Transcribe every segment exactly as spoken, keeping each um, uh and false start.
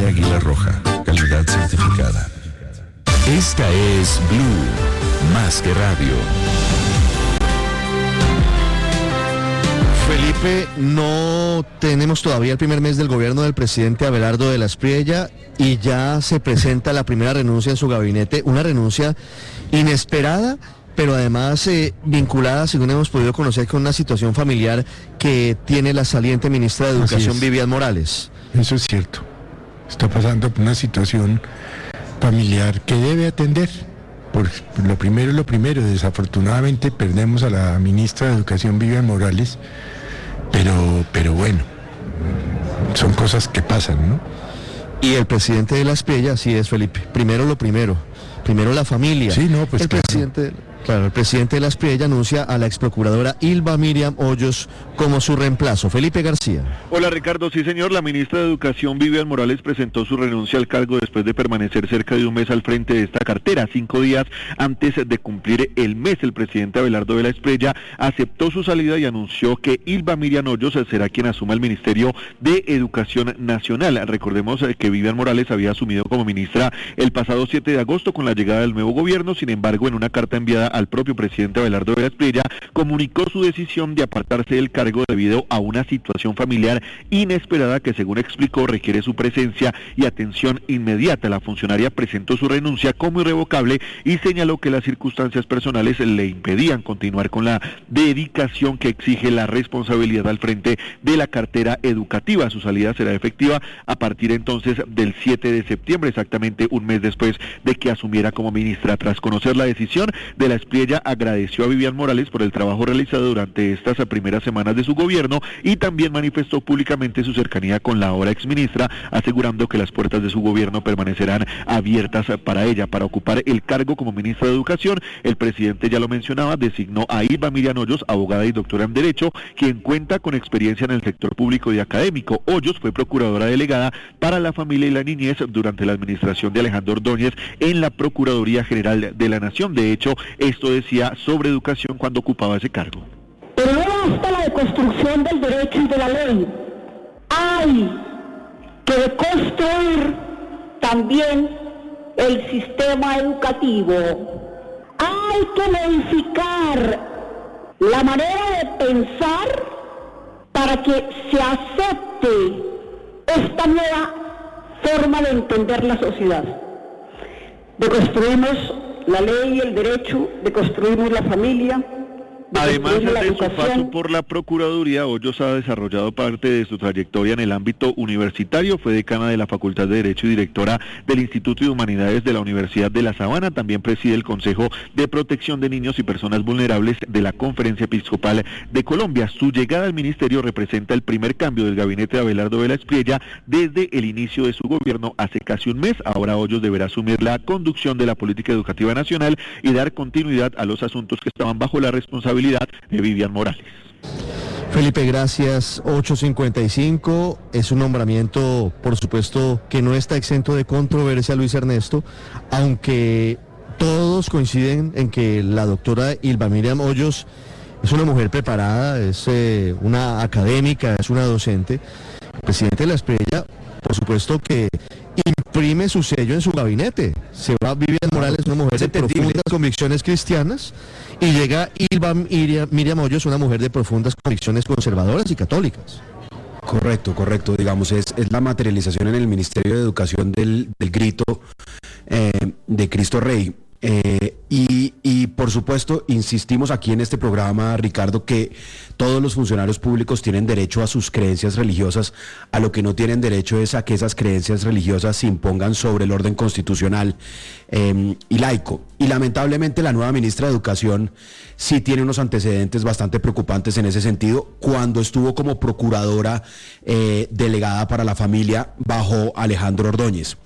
Águila Roja, calidad certificada. Esta es Blue, más que radio. Felipe, no tenemos todavía el primer mes del gobierno del presidente Abelardo de la Espriella y ya se presenta la primera renuncia en su gabinete, una renuncia inesperada, pero además eh, vinculada, según hemos podido conocer, con una situación familiar que tiene la saliente ministra de Educación, Vivian Morales. Eso es cierto. Está pasando por una situación familiar que debe atender. Por, lo primero es lo primero. Desafortunadamente perdemos a la ministra de Educación, Vivian Morales, pero, pero bueno, son cosas que pasan, ¿no? Y el presidente de la Espriella, así es, Felipe. Primero lo primero. Primero la familia. Sí, no, pues el claro. presidente, claro, el presidente de la Espriella anuncia a la exprocuradora Hilba Miriam Hoyos como su reemplazo. Felipe García. Hola Ricardo, sí señor, la ministra de Educación Vivian Morales presentó su renuncia al cargo después de permanecer cerca de un mes al frente de esta cartera. Cinco días antes de cumplir el mes, el presidente Abelardo de la Espriella aceptó su salida y anunció que Hilba Miriam Hoyos será quien asuma el Ministerio de Educación Nacional. Recordemos que Vivian Morales había asumido como ministra el pasado siete de agosto con la llegada del nuevo gobierno. Sin embargo, en una carta enviada al propio presidente Abelardo de la Espriella, comunicó su decisión de apartarse del cargo debido a una situación familiar inesperada que, según explicó, requiere su presencia y atención inmediata. La funcionaria presentó su renuncia como irrevocable y señaló que las circunstancias personales le impedían continuar con la dedicación que exige la responsabilidad al frente de la cartera educativa. Su salida será efectiva a partir entonces del siete de septiembre, exactamente un mes después de que asumiera como ministra. Tras conocer la decisión de la Espriella, agradeció a Vivian Morales por el trabajo realizado durante estas primeras semanas de su gobierno y también manifestó públicamente su cercanía con la ahora exministra, asegurando que las puertas de su gobierno permanecerán abiertas para ella. Para ocupar el cargo como ministra de Educación, el presidente, ya lo mencionaba, designó a Hilba Miriam Hoyos, abogada y doctora en Derecho, quien cuenta con experiencia en el sector público y académico. Hoyos fue procuradora delegada para la familia y la niñez durante la administración de Alejandro Ordóñez en la Procuraduría General de la Nación. De hecho, esto decía sobre educación cuando ocupaba ese cargo. Pero no basta la deconstrucción del derecho y de la ley. Hay que deconstruir también el sistema educativo. Hay que modificar la manera de pensar para que se acepte esta nueva forma de entender la sociedad. Deconstruimos la ley y el derecho, deconstruimos la familia. Además de su paso por la Procuraduría, Hoyos ha desarrollado parte de su trayectoria en el ámbito universitario. Fue decana de la Facultad de Derecho y directora del Instituto de Humanidades de la Universidad de La Sabana. También preside el Consejo de Protección de Niños y Personas Vulnerables de la Conferencia Episcopal de Colombia. Su llegada al ministerio representa el primer cambio del gabinete de Abelardo de la Espriella desde el inicio de su gobierno hace casi un mes. Ahora Hoyos deberá asumir la conducción de la política educativa nacional y dar continuidad a los asuntos que estaban bajo la responsabilidad de Vivian Morales. Felipe, gracias. ocho cincuenta y cinco, es un nombramiento, por supuesto, que no está exento de controversia, Luis Ernesto, aunque todos coinciden en que la doctora Hilba Miriam Hoyos es una mujer preparada, es eh, una académica, es una docente. El presidente de la Espriella, por supuesto que imprime su sello en su gabinete. Se va Vivian Morales, una mujer de profundas convicciones cristianas, y llega Hilba Miriam Hoyos, una mujer de profundas convicciones conservadoras y católicas. Correcto, correcto, digamos, es, es la materialización en el Ministerio de Educación del, del grito eh, de Cristo Rey. Eh, y, y por supuesto insistimos aquí en este programa, Ricardo, que todos los funcionarios públicos tienen derecho a sus creencias religiosas. A lo que no tienen derecho es a que esas creencias religiosas se impongan sobre el orden constitucional eh, y laico. Y lamentablemente la nueva ministra de Educación sí tiene unos antecedentes bastante preocupantes en ese sentido. Cuando estuvo como procuradora eh, delegada para la familia bajo Alejandro Ordóñez,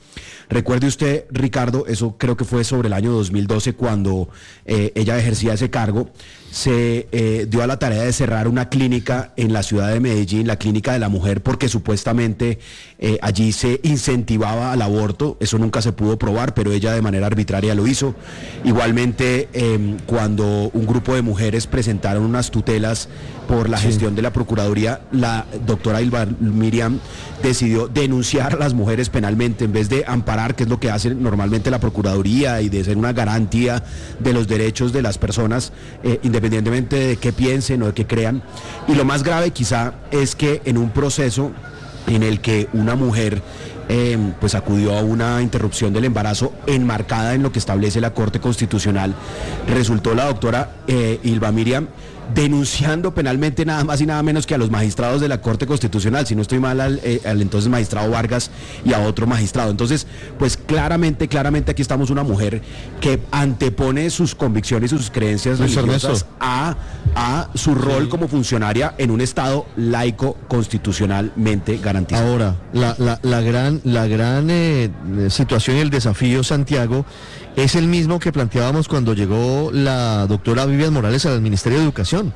Recuerde usted, Ricardo, eso creo que fue sobre el año dos mil doce cuando eh, ella ejercía ese cargo, se eh, dio a la tarea de cerrar una clínica en la ciudad de Medellín, la Clínica de la Mujer, porque supuestamente eh, allí se incentivaba al aborto. Eso nunca se pudo probar, pero ella de manera arbitraria lo hizo. Igualmente, eh, cuando un grupo de mujeres presentaron unas tutelas por la sí. gestión de la Procuraduría, la doctora Ilva Miriam decidió denunciar a las mujeres penalmente en vez de amparar, que es lo que hace normalmente la Procuraduría, y de ser una garantía de los derechos de las personas, eh, independientemente de qué piensen o de qué crean. Y lo más grave quizá es que en un proceso en el que una mujer eh, pues acudió a una interrupción del embarazo enmarcada en lo que establece la Corte Constitucional, resultó la doctora eh, Ilva Miriam denunciando penalmente nada más y nada menos que a los magistrados de la Corte Constitucional, si no estoy mal, al, eh, al entonces magistrado Vargas y a otro magistrado. Entonces, pues claramente, claramente aquí estamos una mujer que antepone sus convicciones y sus creencias Luis religiosas Ernesto. a, a su rol Sí. como funcionaria en un Estado laico constitucionalmente garantizado. Ahora, la, la, la gran, la gran eh, situación y el desafío, Santiago, es el mismo que planteábamos cuando llegó la doctora Vivian Morales al Ministerio de Educación,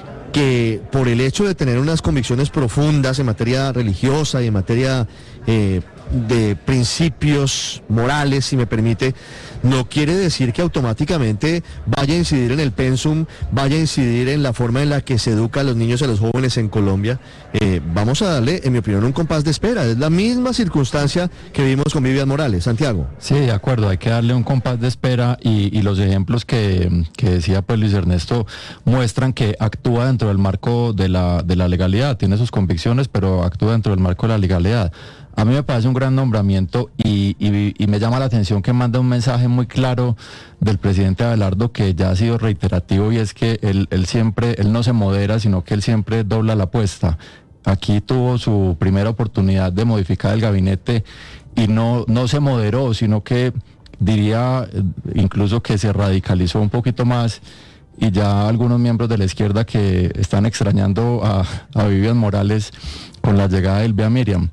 que por el hecho de tener unas convicciones profundas en materia religiosa y en materia eh, de principios morales, si me permite, no quiere decir que automáticamente vaya a incidir en el pensum, vaya a incidir en la forma en la que se educa a los niños y a los jóvenes en Colombia. Eh, vamos a darle, en mi opinión, un compás de espera. Es la misma circunstancia que vimos con Vivian Morales. Santiago. Sí, de acuerdo, hay que darle un compás de espera y, y los ejemplos que, que decía pues Luis Ernesto muestran que actúa dentro del marco de la, de la legalidad, tiene sus convicciones, pero actúa dentro del marco de la legalidad. A mí me parece un gran nombramiento y, y, y me llama la atención que manda un mensaje muy claro del presidente Abelardo, que ya ha sido reiterativo, y es que él, él siempre, él no se modera, sino que él siempre dobla la apuesta. Aquí tuvo su primera oportunidad de modificar el gabinete y no, no se moderó, sino que diría incluso que se radicalizó un poquito más, y ya algunos miembros de la izquierda que están extrañando a, a Vivian Morales con la llegada de Ilva Miriam.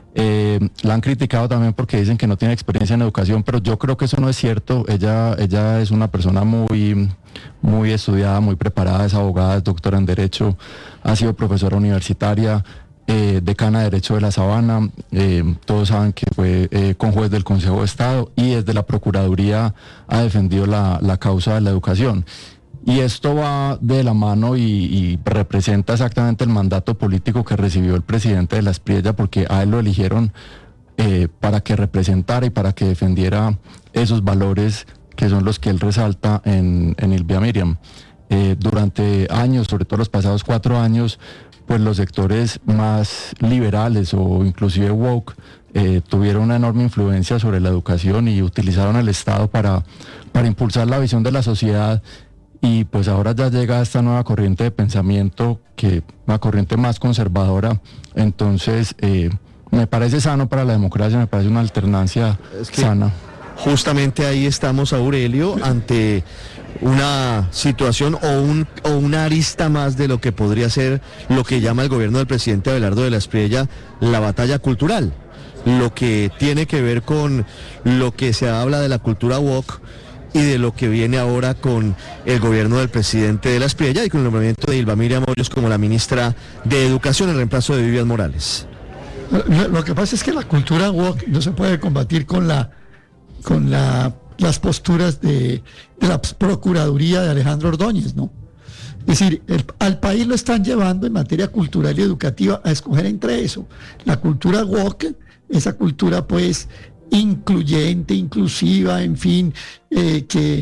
Eh, la han criticado también porque dicen que no tiene experiencia en educación, pero yo creo que eso no es cierto. Ella, ella es una persona muy, muy estudiada, muy preparada, es abogada, es doctora en Derecho, ha sido profesora universitaria, eh, decana de Derecho de la Sabana, eh, todos saben que fue eh, conjuez del Consejo de Estado y desde la Procuraduría ha defendido la, la causa de la educación. Y esto va de la mano y, y representa exactamente el mandato político que recibió el presidente de la Espriella, porque a él lo eligieron eh, para que representara y para que defendiera esos valores que son los que él resalta en, en Ilva Miriam. Eh, durante años, sobre todo los pasados cuatro años, pues los sectores más liberales o inclusive woke eh, tuvieron una enorme influencia sobre la educación y utilizaron el Estado para, para impulsar la visión de la sociedad. Y pues ahora ya llega esta nueva corriente de pensamiento, que una corriente más conservadora. Entonces eh, me parece sano para la democracia, me parece una alternancia es que sana. Justamente ahí estamos, Aurelio, ante una situación o, un, o una arista más de lo que podría ser lo que llama el gobierno del presidente Abelardo de la Espriella la batalla cultural, lo que tiene que ver con lo que se habla de la cultura woke y de lo que viene ahora con el gobierno del presidente de la Espriella y con el nombramiento de Ilva Miriam Hoyos como la ministra de Educación en reemplazo de Vivian Morales. Lo, lo que pasa es que la cultura woke no se puede combatir con la con la, las posturas de, de la Procuraduría de Alejandro Ordóñez, ¿no? Es decir, el, al país lo están llevando en materia cultural y educativa a escoger entre eso. La cultura woke, esa cultura pues incluyente, inclusiva, en fin, eh, que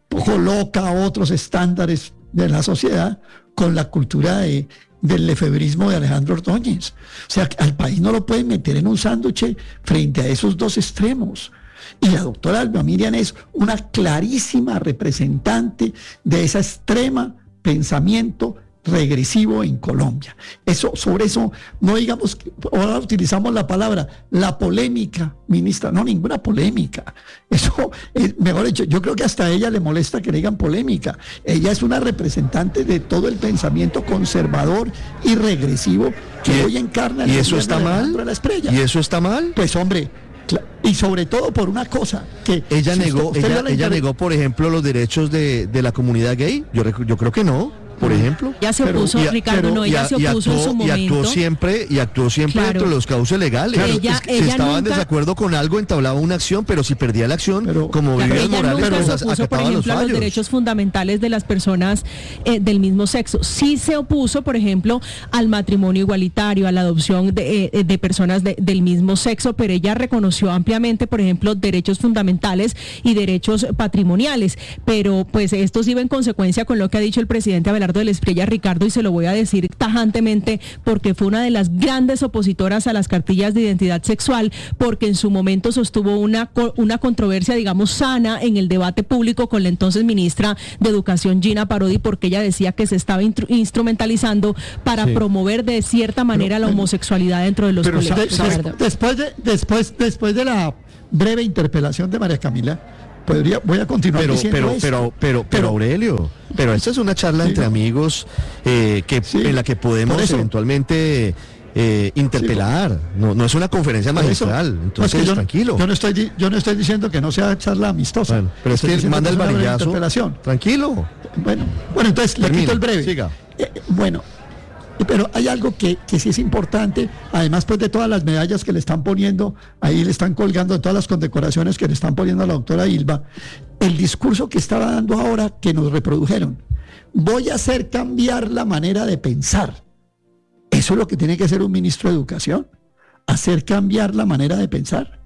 coloca otros estándares de la sociedad, con la cultura de, del lefebrismo de Alejandro Ordóñez. O sea, al país no lo pueden meter en un sándwich frente a esos dos extremos. Y la doctora Ilva Miriam es una clarísima representante de esa extrema pensamiento regresivo en Colombia. Eso, sobre eso, no digamos, que ahora utilizamos la palabra, la polémica, ministra, no, ninguna polémica. Eso, es, mejor dicho, yo creo que hasta a ella le molesta que le digan polémica. Ella es una representante de todo el pensamiento conservador y regresivo que ¿Y, hoy encarna el ¿y eso está mal? de la Espriella. ¿Y eso está mal? Pues hombre, Y sobre todo por una cosa, que... Ella si negó, usted- usted ella, vio la ella inter- negó, por ejemplo, los derechos de, de la comunidad gay. Yo, rec- yo creo que no. Por ejemplo. Ya se Pero- opuso, y a- Ricardo, pero- no, y ella a- se y opuso en actuó- su Y actuó momento. siempre, y actuó siempre Claro. dentro de los cauces legales. Claro, ella- Es que si ella estaba en nunca- desacuerdo con algo, entablaba una acción, pero si perdía la acción, Pero- como Claro, Vivian ella Morales, nunca pues, se ac- opuso, por acataba los ejemplo, a los fallos. derechos fundamentales de las personas eh, del mismo sexo. Sí se opuso, por ejemplo, al matrimonio igualitario, a la adopción de, eh, de personas de- del mismo sexo, pero ella reconoció ampliamente, por ejemplo, derechos fundamentales y derechos patrimoniales. Pero pues esto sí va en consecuencia con lo que ha dicho el presidente Abelardo del Espriella, Ricardo, y se lo voy a decir tajantemente porque fue una de las grandes opositoras a las cartillas de identidad sexual, porque en su momento sostuvo una, co- una controversia, digamos, sana en el debate público con la entonces ministra de Educación, Gina Parodi, porque ella decía que se estaba intru- instrumentalizando para Sí. promover de cierta manera la pero- homosexualidad dentro de los Pero colegios. de- des- Ricardo. después, de, después, después de la breve interpelación de María Camila, podría, voy a continuar Pero, diciendo pero, esto. pero, pero, pero, Aurelio, pero esta es una charla Sí, entre no. amigos eh, que Sí, en la que por podemos eso. eventualmente eh, interpelar. No, no es una conferencia Por eso, magistral. no, es Entonces, que yo, tranquilo. Yo no, estoy, di- yo no estoy diciendo que no sea charla amistosa. Bueno, pero es Estoy que diciendo manda que el es una breve varillazo. interpelación. Tranquilo. Bueno, bueno, entonces le Termine, quito el breve. siga. Eh, eh, bueno, eh, pero hay algo que, que sí es importante, además pues de todas las medallas que le están poniendo, ahí le están colgando, de todas las condecoraciones que le están poniendo a la doctora Ilva, el discurso que estaba dando ahora que nos reprodujeron. Voy a hacer cambiar la manera de pensar. Eso es lo que tiene que hacer un ministro de Educación, hacer cambiar la manera de pensar.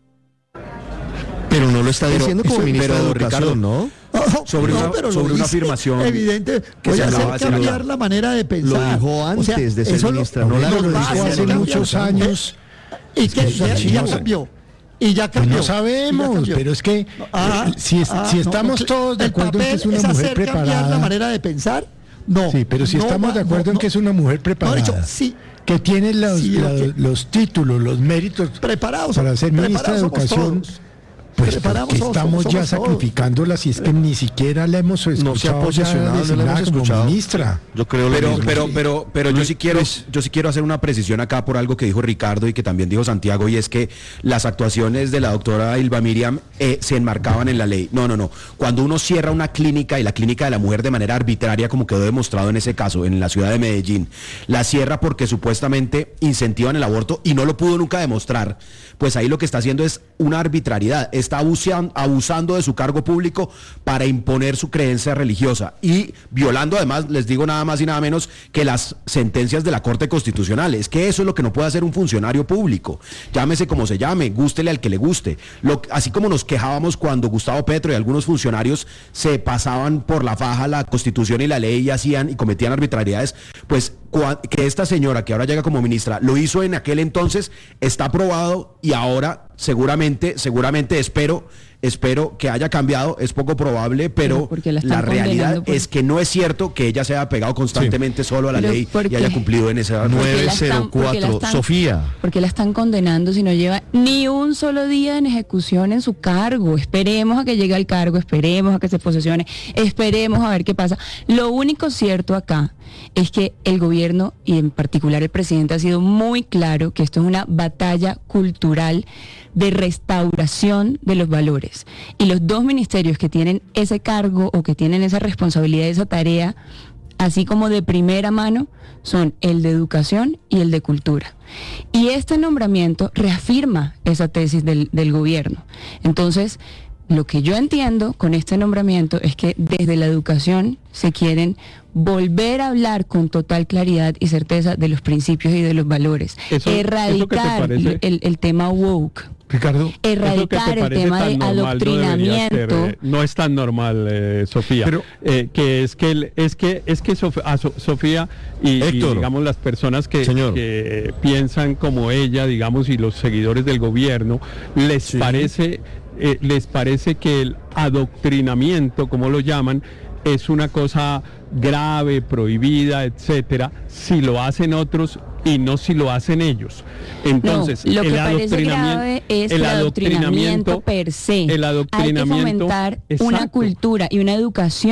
Pero no lo está Pero- diciendo como pero, ministro de Ricardo, Educación, ¿no? Oh, Sobre una- pero lo sobre una dice afirmación evidente, que voy se a hacer hablaba hace cambiar rato. la manera de pensar. Lo dijo O sea, antes de ser eso lo- ministra, no la lo lo va a dijo hacer hace cambiar. muchos años. Y que Es que ya, sí, ya no. cambió. Y ya Pues cambió. no y ya sabemos, cambió. pero es que Ah, eh, si, es- ah, si no, estamos no, todos de el acuerdo en que papel es una mujer hacer cambiar la preparada. manera de pensar, no. Sí, pero si no estamos va- de acuerdo no, en que es una mujer no, preparada, dicho, sí, que tiene los, Sí, lo la- que- los títulos, los méritos preparados. para ser ministra de preparados somos Educación, todos. pues Preparados porque somos- estamos somos ya todos. sacrificándola si es que ni siquiera la hemos No se ha escuchado ya posicionado, no la designada hemos como escuchado. ministra. Yo creo lo Pero, mismo. pero, pero, pero yo sí quiero, yo sí quiero hacer una precisión acá por algo que dijo Ricardo y que también dijo Santiago, y es que las actuaciones de la doctora Ilva Miriam eh, se enmarcaban en la ley. No, no, no. Cuando uno cierra una clínica y la clínica de la mujer de manera arbitraria, como quedó demostrado en ese caso, en la ciudad de Medellín, la cierra porque supuestamente incentivan el aborto y no lo pudo nunca demostrar, pues ahí lo que está haciendo es una arbitrariedad. Está abusando, abusando de su cargo público para imponer su creencia religiosa y violando además, les digo nada más y nada menos que las sentencias de la Corte Constitucional. Es que eso es lo que no puede hacer un funcionario público. Llámese como se llame, gústele al que le guste. Lo, así como nos quejábamos cuando Gustavo Petro y algunos funcionarios se pasaban por la faja la Constitución y la ley y hacían y cometían arbitrariedades, pues cua- que esta señora que ahora llega como ministra lo hizo en aquel entonces, está aprobado y ahora seguramente, seguramente espero, espero que haya cambiado, es poco probable, pero, Pero porque la la, están realidad condenando por- es que no es cierto que ella se haya pegado constantemente solo a la Pero ley y porque- haya cumplido en esa... Porque nueve la cero están- porque la cuatro, están- Sofía. Porque la están condenando si no lleva ni un solo día en ejecución en su cargo. Esperemos a que llegue al cargo, esperemos a que se posesione, esperemos a ver qué pasa. Lo único cierto acá es que el gobierno y en particular el presidente ha sido muy claro que esto es una batalla cultural de restauración de los valores. Y los dos ministerios que tienen ese cargo o que tienen esa responsabilidad, esa tarea, así como de primera mano, son el de educación y el de cultura. Y este nombramiento reafirma esa tesis del, del gobierno. Entonces, lo que yo entiendo con este nombramiento es que desde la educación se quieren volver a hablar con total claridad y certeza de los principios y de los valores. Eso- Erradicar eso que te parece- el, el tema woke. Ricardo, Erradicar Eso que te el parece tema tan de normal no debería adoctrinamiento. ser, eh, no es tan normal, eh, Sofía. Pero- Eh, que es que el- es que es que Sof- a So- Sofía y, y, Héctor. digamos las personas que, Señor. que piensan como ella, digamos, y los seguidores del gobierno, les Sí. parece eh, les parece que el adoctrinamiento, como lo llaman, es una cosa grave, prohibida, etcétera, si lo hacen otros y no si lo hacen ellos. Entonces, no, lo que el parece adoctrinamiento, grave es el adoctrinamiento per se. el adoctrinamiento, Hay que fomentar una exacto. cultura y una educación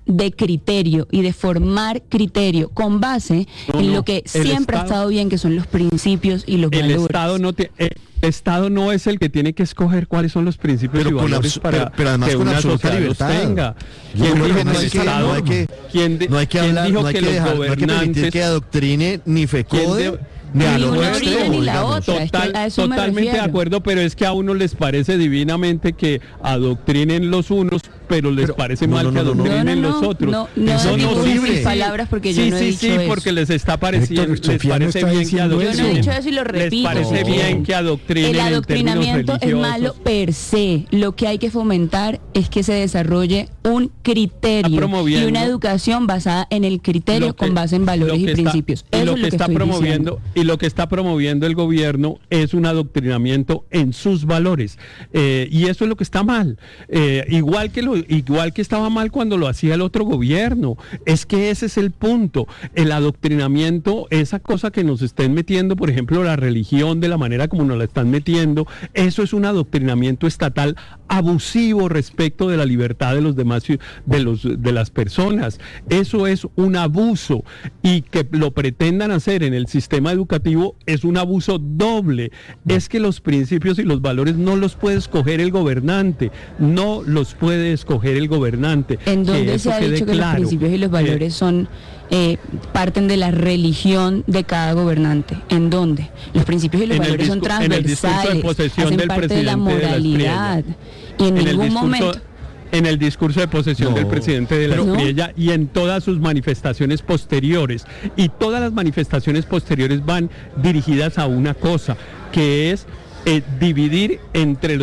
de criterio y de formar criterio con base No, en no, lo que el siempre ha Estado- estado bien, que son los principios y los El valores. Estado no te, el Estado no es el que tiene que escoger cuáles son los principios Pero y con valores abs- para pero- pero además que con una absoluta sociedad los libertad. tenga. Yo ¿Quién creo dijo que no que hay el que- Estado- no hay que- quién de- No hay que quién hablar, dijo no hay que que los dejar, no hay que permitir gobernantes- que adoctrine ni ¿Quién FECODE de- ni a Ni los una extremos, orilla ni la digamos. otra. es que Total- a eso me totalmente de refiero. acuerdo, pero es que a uno les parece divinamente que adoctrinen los unos, pero les Pero- parece no, mal no, que no, no, no. adoctrinen No, no, los no, otros. no, no Eso no dibujen sirve. mis palabras porque yo sí, no he sí, dicho sí, eso. porque les está pareciendo, Héctor, les Sofía no parece está bien que diciendo adoctrinen. Yo no he dicho eso y lo repito. Les parece si bien quieren. que adoctrinen El en adoctrinamiento términos es malo religiosos. per se. Lo que hay que fomentar es que se desarrolle un criterio Está promoviendo- y una educación basada en el criterio Lo que- con base en valores lo y que está- principios. y Eso lo es que lo que está estoy promoviendo diciendo. y lo que está promoviendo el gobierno es un adoctrinamiento en sus valores. Eh, y eso es lo que está mal. Eh, igual que lo igual que estaba mal cuando lo hacía el otro gobierno. Es que ese es el punto. El adoctrinamiento, esa cosa que nos estén metiendo, por ejemplo, la religión de la manera como nos la están metiendo, eso es un adoctrinamiento estatal abusivo respecto de la libertad de los demás ciu- de los de las personas. Eso es un abuso, y que lo pretendan hacer en el sistema educativo es un abuso doble. Es que los principios y los valores no los puede escoger el gobernante, no los puede escoger el gobernante. En Que donde eso se ha quede dicho que claro. los principios y los Eh, valores son eh, parten de la religión de cada gobernante. ¿En dónde? Los principios y los En el valores son discu- en el discurso de transversales, posesión hacen del parte de la presidente de la moralidad. Y en, en el ningún discurso- momento... en el discurso de posesión No, del presidente de la pero- Espriella y en todas sus manifestaciones posteriores. Y todas las manifestaciones posteriores van dirigidas a una cosa, que es eh, dividir entre los